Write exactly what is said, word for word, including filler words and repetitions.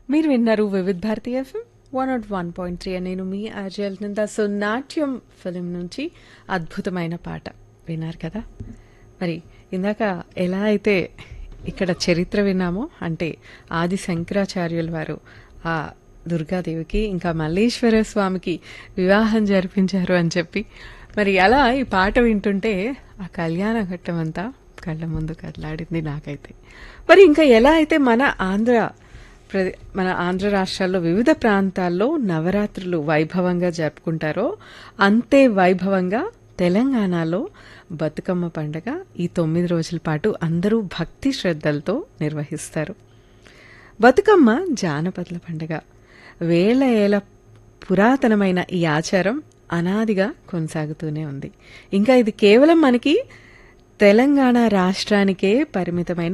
మీరు విన్నారు Vividh Bharati FM one not one point three. నేను మీ ఆర్జల్ నిందా. సో నాట్యం ఫిలిం నుంచి అద్భుతమైన పాట విన్నారు కదా. మరి ఇందాక ఎలా అయితే ఇక్కడ చరిత్ర విన్నామో, అంటే ఆది శంకరాచార్యుల వారు ఆ దుర్గాదేవికి ఇంకా మల్లేశ్వర స్వామికి వివాహం జరిపించారు అని చెప్పి, మరి అలా ఈ పాట వింటుంటే ఆ కళ్యాణ ఘట్టం అంతా కళ్ళ ముందు కదలాడింది నాకైతే. మరి ఇంకా ఎలా అయితే మన ఆంధ్ర ప్రదే మన ఆంధ్ర రాష్ట్రాల్లో వివిధ ప్రాంతాల్లో నవరాత్రులు వైభవంగా జరుపుకుంటారో, అంతే వైభవంగా తెలంగాణలో బతుకమ్మ పండుగ ఈ తొమ్మిది రోజుల పాటు అందరూ భక్తి శ్రద్ధలతో నిర్వహిస్తారు. బతుకమ్మ జానపదుల పండుగ. వేల ఏళ్ల పురాతనమైన ఈ ఆచారం అనాదిగా కొనసాగుతూనే ఉంది. ఇంకా ఇది కేవలం మనకి తెలంగాణ రాష్ట్రానికే పరిమితమైన